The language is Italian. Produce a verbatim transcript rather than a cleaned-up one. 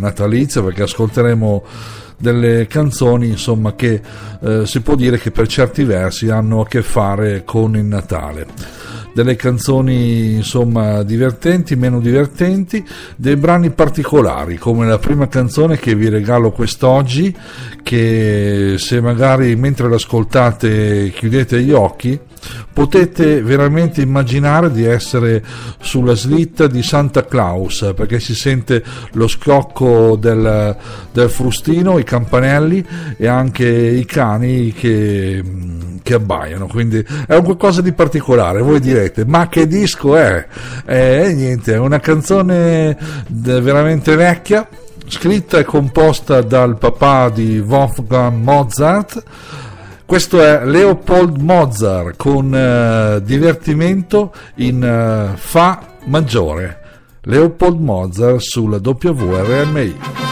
natalizia, perché ascolteremo delle canzoni insomma che eh, si può dire che per certi versi hanno a che fare con il Natale, delle canzoni insomma divertenti, meno divertenti, dei brani particolari come la prima canzone che vi regalo quest'oggi, che se magari mentre l'ascoltate chiudete gli occhi potete veramente immaginare di essere sulla slitta di Santa Claus, perché si sente lo schiocco del, del frustino, i campanelli e anche i cani che, che abbaiano, quindi è un qualcosa di particolare. Voi direte, ma che disco è? Eh, niente, è una canzone veramente vecchia, scritta e composta dal papà di Wolfgang Mozart. Questo è Leopold Mozart con uh, divertimento in uh, Fa maggiore. Leopold Mozart sulla W R M I.